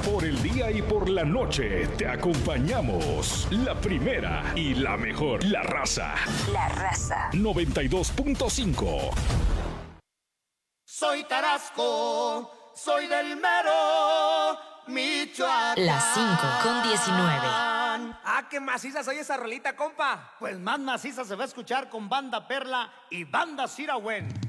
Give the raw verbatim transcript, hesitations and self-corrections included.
Por el día y por la noche te acompañamos. La primera y la mejor. La Raza. La Raza. noventa y dos punto cinco. Soy Tarasco, soy del mero Michoacán. Las cinco con diecinueve. Ah, qué maciza soy esa rolita, compa. Pues más maciza se va a escuchar con Banda Perla y Banda Sirahuen.